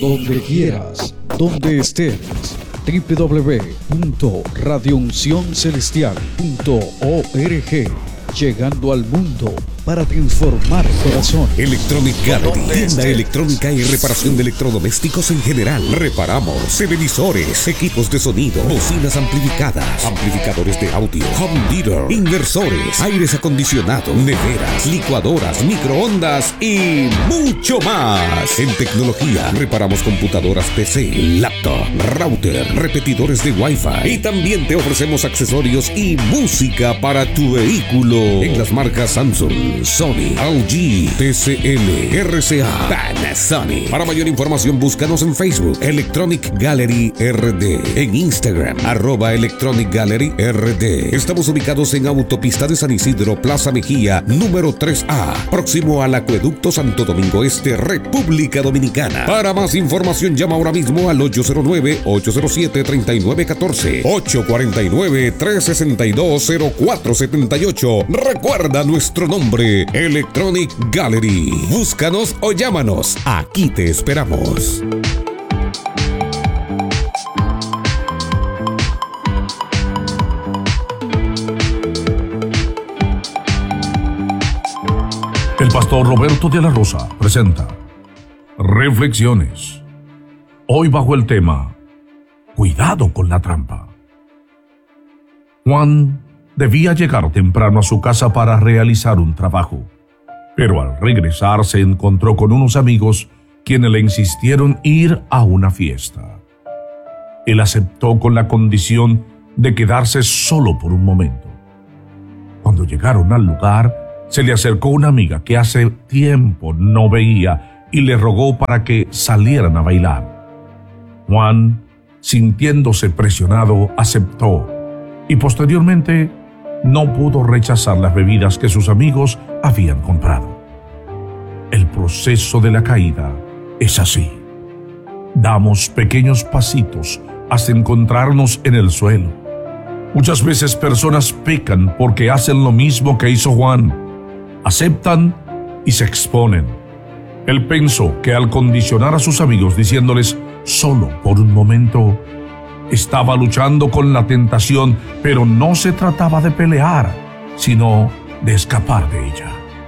donde quieras, donde estés. www.radiouncioncelestial.org, llegando al mundo para transformar corazón. Electronic Gallery, tienda electrónica y reparación de electrodomésticos en general. Reparamos televisores, equipos de sonido, bocinas amplificadas, amplificadores de audio, home theater, inversores, aires acondicionados, neveras, licuadoras, microondas y mucho más. En tecnología, reparamos computadoras PC, laptop, router, repetidores de Wi-Fi y también te ofrecemos accesorios y música para tu vehículo en las marcas Samsung, Sony, LG, TCL, RCA, Panasonic. Para mayor información búscanos en Facebook Electronic Gallery RD, en Instagram @Electronic Gallery RD. Estamos ubicados en Autopista de San Isidro, Plaza Mejía, número 3A, próximo al Acueducto Santo Domingo Este, República Dominicana. Para más información llama ahora mismo al 809-807-3914, 849-362-0478. Recuerda nuestro nombre, Electronic Gallery. Búscanos o llámanos. Aquí te esperamos. El pastor Roberto de la Rosa presenta Reflexiones. Hoy bajo el tema Cuidado con la trampa. Juan debía llegar temprano a su casa para realizar un trabajo, pero al regresar se encontró con unos amigos quienes le insistieron ir a una fiesta. Él aceptó con la condición de quedarse solo por un momento. Cuando llegaron al lugar, se le acercó una amiga que hace tiempo no veía y le rogó para que salieran a bailar. Juan, sintiéndose presionado, aceptó y posteriormente no pudo rechazar las bebidas que sus amigos habían comprado. El proceso de la caída es así. Damos pequeños pasitos hasta encontrarnos en el suelo. Muchas veces personas pecan porque hacen lo mismo que hizo Juan. Aceptan y se exponen. Él pensó que al condicionar a sus amigos diciéndoles solo por un momento, estaba luchando con la tentación, pero no se trataba de pelear, sino de escapar de ella.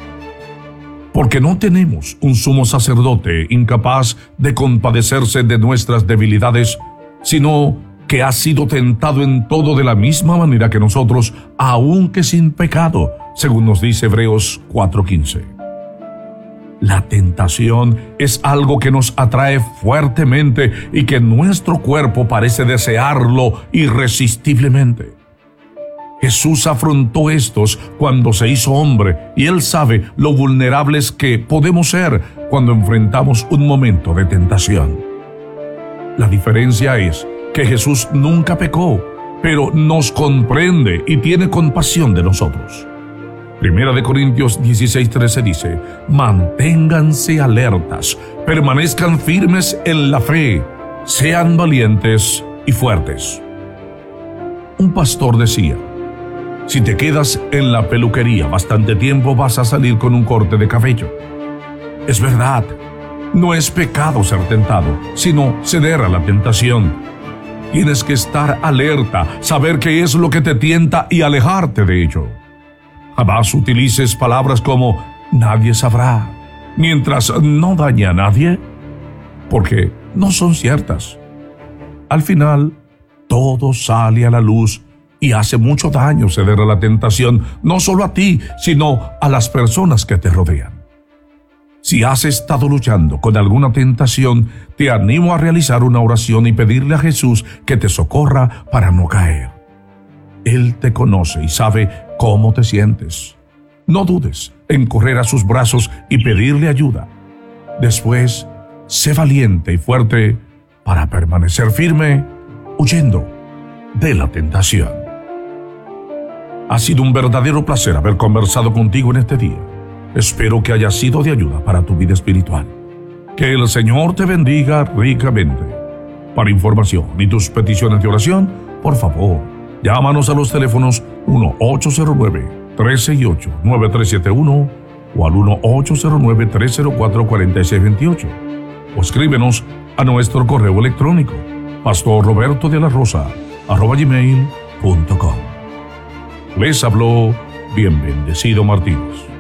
Porque no tenemos un sumo sacerdote incapaz de compadecerse de nuestras debilidades, sino que ha sido tentado en todo de la misma manera que nosotros, aunque sin pecado, según nos dice Hebreos 4:15. La tentación es algo que nos atrae fuertemente y que nuestro cuerpo parece desearlo irresistiblemente. Jesús afrontó estos cuando se hizo hombre y Él sabe lo vulnerables que podemos ser cuando enfrentamos un momento de tentación. La diferencia es que Jesús nunca pecó, pero nos comprende y tiene compasión de nosotros. Primera de Corintios 16:13 dice: manténganse alertas, permanezcan firmes en la fe, sean valientes y fuertes. Un pastor decía: si te quedas en la peluquería bastante tiempo vas a salir con un corte de cabello. Es verdad, no es pecado ser tentado, sino ceder a la tentación. Tienes que estar alerta, saber qué es lo que te tienta y alejarte de ello. Jamás utilices palabras como nadie sabrá, mientras no dañe a nadie, porque no son ciertas. Al final, todo sale a la luz y hace mucho daño ceder a la tentación, no solo a ti, sino a las personas que te rodean. Si has estado luchando con alguna tentación, te animo a realizar una oración y pedirle a Jesús que te socorra para no caer. Él te conoce y sabe cómo te sientes. No dudes en correr a sus brazos y pedirle ayuda. Después, sé valiente y fuerte para permanecer firme, huyendo de la tentación. Ha sido un verdadero placer haber conversado contigo en este día. Espero que haya sido de ayuda para tu vida espiritual. Que el Señor te bendiga ricamente. Para información y tus peticiones de oración, por favor, llámanos a los teléfonos 1-809-368-9371 o al 1-809-304-4628 o escríbenos a nuestro correo electrónico pastorrobertodelarosa@gmail.com. Les habló Bien Bendecido Martínez.